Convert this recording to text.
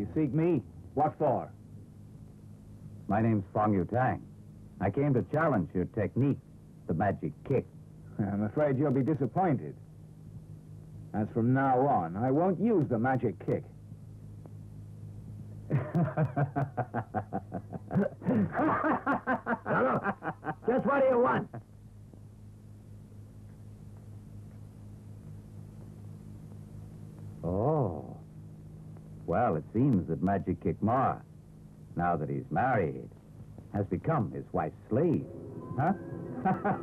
seek me? What for? My name's Fong Yu Tang. I came to challenge your technique, the magic kick. I'm afraid you'll be disappointed. As from now on, I won't use the magic kick. Just what do you want? Oh. Well, it seems that Magic Kick Ma, now that he's married, has become his wife's slave. Huh?